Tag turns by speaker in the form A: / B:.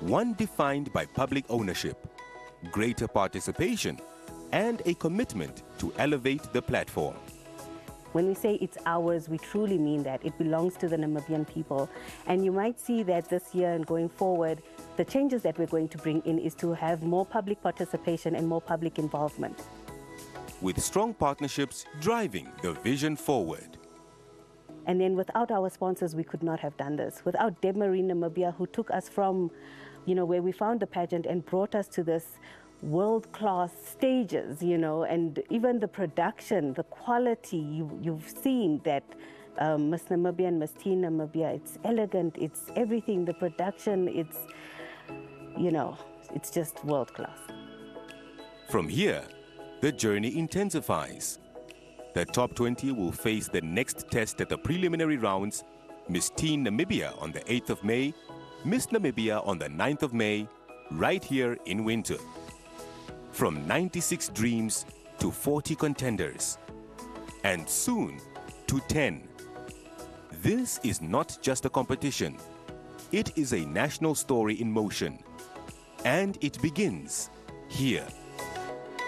A: one defined by public ownership, greater participation, and a commitment to elevate the platform.
B: When we say it's ours, we truly mean that. It belongs to the Namibian people. And you might see that this year and going forward, the changes that we're going to bring in is to have more public participation and more public involvement.
A: With strong partnerships driving the vision forward.
B: And then without our sponsors, we could not have done this. Without Deb Marine Namibia, who took us from, where we found the pageant and brought us to this world-class stages, and even the production, the quality, you've seen that Miss Namibia and Miss Teen Namibia, it's elegant, it's everything, the production, it's just world-class.
A: From here, the journey intensifies. The top 20 will face the next test at the preliminary rounds, Miss Teen Namibia on the 8th of May, Miss Namibia on the 9th of May, right here in Winter. From 96 dreams to 40 contenders, and soon to 10. This is not just a competition. It is a national story in motion. And it begins here.